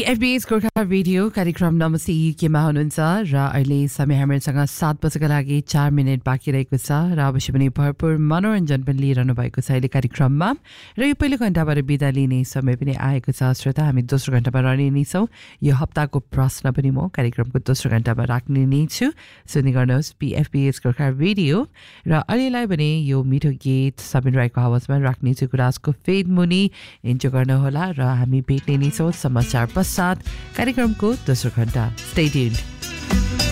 PFB's Gorkha radio कार्यक्रम नमस्ते युकेमा हुनुहुन्छ र अहिले समय हामीसँग 7 बजेका लागि 4 मिनेट बाँकी रहेको छ र अवश्य पनि भरपूर मनोरञ्जन पनि लिइरहनु भएको छ अहिले कार्यक्रममा र यो पहिलो घण्टाबाट बिदा लिने समय पनि आएको छ श्रोता हामी दोस्रो घण्टामा रहने नै छौँ यो हप्ताको प्रश्न पनि म कार्यक्रमको दोस्रो घण्टामा राख्ने नै छु सुन्दै गर्नुहोस् PFB's गोर्खा रेडियो र अहिलेलाई भने यो मिठो गीत सबिन राईको आवाजमा राख्ने छु गुराजको फेद मुनि इन्जोय गर्नुहोला र हामी भेट्ने नै छौँ समाचार पश्चात कार्यक्रमको दोस्रो घण्टा स्टे ट्युन्ड